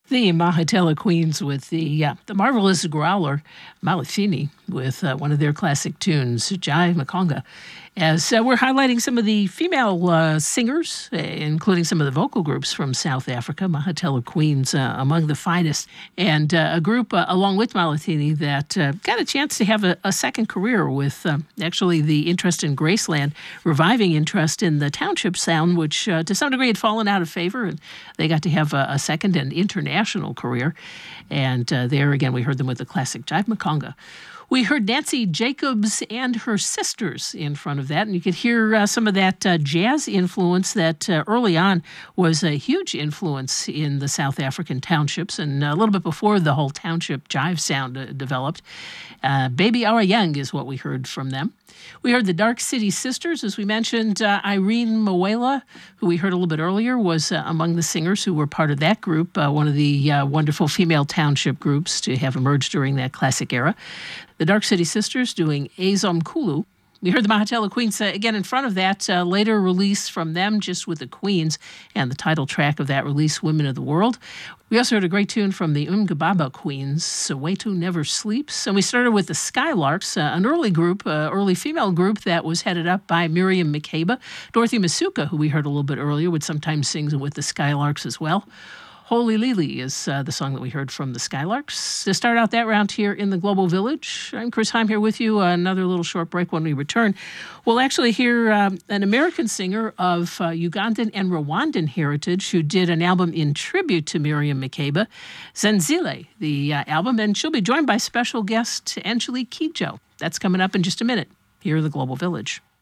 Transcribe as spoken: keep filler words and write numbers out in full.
The Mahatela Queens with the uh, the marvelous growler Malatini with uh, one of their classic tunes, Jive Makonga. As uh, we're highlighting some of the female uh, singers, uh, including some of the vocal groups from South Africa, Mahatela Queens uh, among the finest, and uh, a group uh, along with Malatini that uh, got a chance to have a, a second career with uh, actually the interest in Graceland, reviving interest in the township sound, which uh, to some degree had fallen out of favor, and they got to have a, a second and international career. And uh, there again, we heard them with the classic Jive Makonga. We heard Nancy Jacobs and her sisters in front of that, and you could hear uh, some of that uh, jazz influence that uh, early on was a huge influence in the South African townships, and a little bit before the whole township jive sound uh, developed. Uh, Baby Our Young is what we heard from them. We heard the Dark City Sisters, as we mentioned. uh, Irene Mawela, who we heard a little bit earlier, was uh, among the singers who were part of that group, uh, one of the uh, wonderful female township groups to have emerged during that classic era. The Dark City Sisters doing Azom Kulu. We heard the Mahatela Queens uh, again in front of that, uh, later release from them just with the Queens and the title track of that release, Women of the World. We also heard a great tune from the Umgababa Queens, Soweto Never Sleeps. And we started with the Skylarks, uh, an early group, uh, early female group that was headed up by Miriam Makeba. Dorothy Masuka, who we heard a little bit earlier, would sometimes sing with the Skylarks as well. Holy Lily is uh, the song that we heard from the Skylarks. To start out that round here in the Global Village, I'm Chris Heim here with you. Uh, another little short break. When we return, we'll actually hear um, an American singer of uh, Ugandan and Rwandan heritage who did an album in tribute to Miriam Makeba, Zenzile, the uh, album, and she'll be joined by special guest Angelique Kidjo. That's coming up in just a minute here in the Global Village.